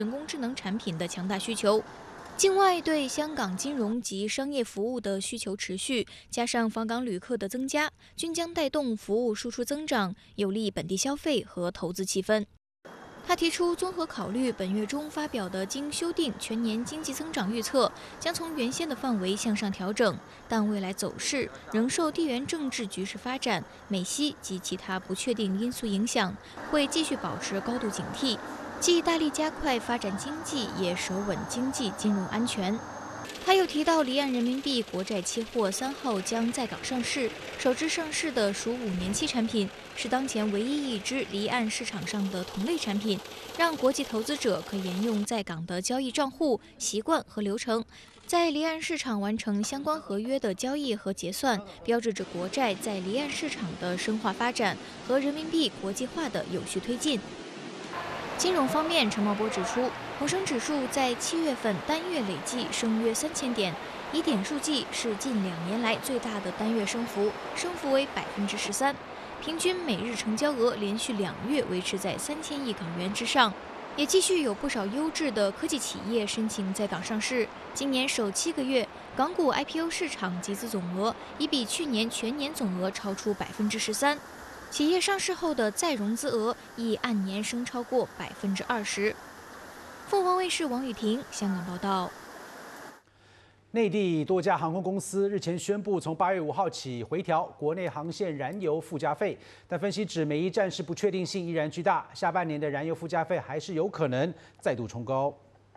人工智能产品的强大需求。境外对香港金融及商业服务的需求持续，加上访港旅客的增加，均将带动服务输出增长，有利本地消费和投资气氛。他提出，综合考虑本月中发表的经修订全年经济增长预测，将从原先的范围向上调整，但未来走势仍受地缘政治局势发展、美西及其他不确定因素影响，会继续保持高度警惕。既大力加快发展经济，也守稳经济金融安全。他又提到，离岸人民币国债期货3号将在港上市，首支上市的属5年期产品，是当前唯一一支离岸市场上的同类产品，让国际投资者可沿用在港的交易账户、习惯和流程，在离岸市场完成相关合约的交易和结算，标志着国债在离岸市场的深化发展和人民币国际化的有序推进。金融方面，陈茂波指出，恒生指数在7月份单月累计升约3000点，以点数计是近2年来最大的单月升幅，升幅为13%，平均每日成交额连续2月维持在3000亿港元之上，也继续有不少优质的科技企业申请在港上市。今年首7个月，港股 IPO 市场集资总额已比去年全年总额超出13%。企业上市后的再融资额亦按年升超过20%。凤凰卫视王雨婷香港报道。 内地多家航空公司日前宣布，从8月5号起回调国内航线燃油附加费，但分析指每一站是不确定性依然巨大，下半年的燃油附加费还是有可能再度冲高。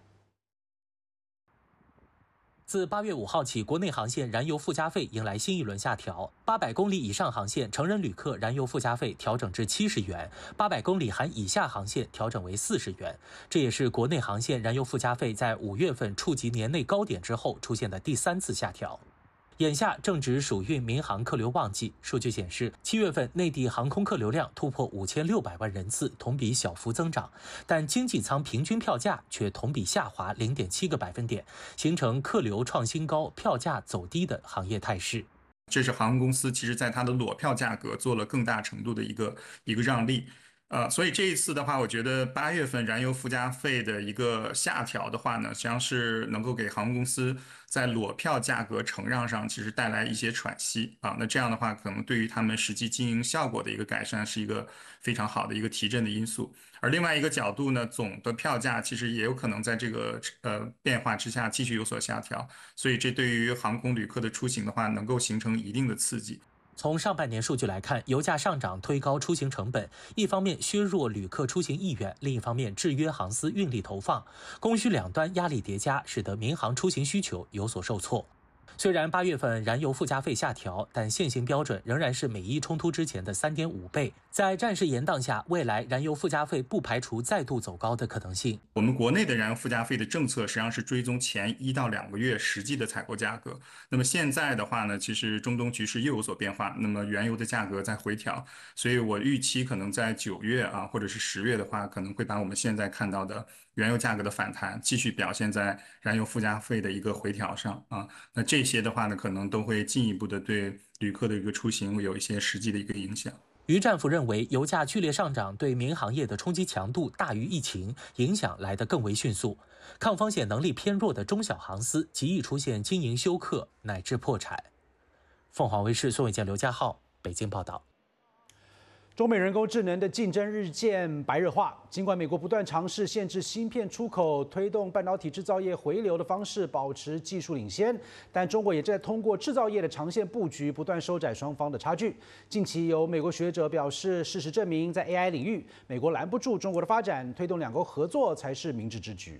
自8月5号起，国内航线燃油附加费迎来新一轮下调。800公里以上航线成人旅客燃油附加费调整至70元，800公里含以下航线调整为40元。这也是国内航线燃油附加费在5月份触及年内高点之后出现的第3次下调。眼下正值暑运民航客流旺季，数据显示，7月份内地航空客流量突破5600万人次，同比小幅增长，但经济舱平均票价却同比下滑0.7个百分点，形成客流创新高、票价走低的行业态势。 这是航空公司其实在它的裸票价格做了更大程度的一个让利。所以这一次的话，我觉得8月份燃油附加费的一个下调的话呢，实际上是能够给航空公司在裸票价格承让上其实带来一些喘息啊。那这样的话，可能对于他们实际经营效果的一个改善是一个非常好的一个提振的因素。而另外一个角度呢，总的票价其实也有可能在这个变化之下继续有所下调，所以这对于航空旅客的出行的话，能够形成一定的刺激。 从上半年数据来看，油价上涨推高出行成本，一方面削弱旅客出行意愿，另一方面制约航司运力投放，供需两端压力叠加，使得民航出行需求有所受挫。虽然8月份燃油附加费下调，但现行标准仍然是美伊冲突之前的3.5倍。在战事延宕下，未来燃油附加费不排除再度走高的可能性。 我们国内的燃油附加费的政策实际上是追踪前1到2个月实际的采购价格。那么现在的话呢，其实中东局势又有所变化，那么原油的价格在回调，所以我预期可能在9月或者是10月的话，可能会把我们现在看到的原油价格的反弹继续表现在燃油附加费的一个回调上啊。那这些的话呢，可能都会进一步的对旅客的一个出行有一些实际的一个影响。 于战斧认为，油价剧烈上涨对民航业的冲击强度大于疫情，影响来得更为迅速。抗风险能力偏弱的中小航司极易出现经营休克乃至破产。凤凰卫视宋伟健、刘家浩北京报道。 中美人工智能的竞争日渐白热化，尽管美国不断尝试限制芯片出口，推动半导体制造业回流的方式保持技术领先，但中国也在通过制造业的长线布局，不断收窄双方的差距。近期有美国学者表示，事实证明，在 AI 领域，美国拦不住中国的发展，推动两国合作才是明智之举。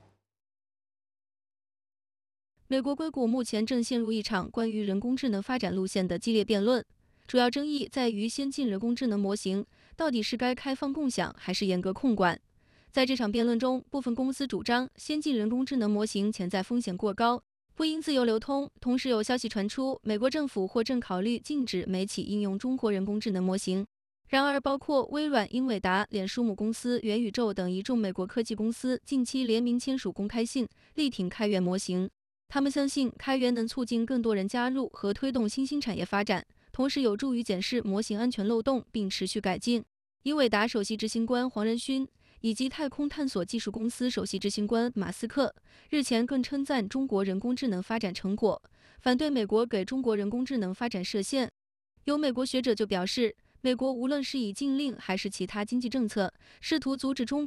美国硅谷目前正陷入一场关于人工智能发展路线的激烈辩论。主要争议在于先进人工智能模型到底是该开放共享还是严格控管。在这场辩论中，部分公司主张先进人工智能模型潜在风险过高，不应自由流通。同时有消息传出，美国政府或正考虑禁止美企应用中国人工智能模型。然而，包括微软、英伟达、脸书母公司元宇宙等一众美国科技公司近期联名签署公开信，力挺开源模型。他们相信开源能促进更多人加入和推动新兴产业发展，同时有助于检视模型安全漏洞并持续改进。英伟达首席执行官黄仁勋以及太空探索技术公司首席执行官马斯克日前更称赞中国人工智能发展成果，反对美国给中国人工智能发展设限。有美国学者就表示，美国无论是以禁令还是其他经济政策，试图阻止中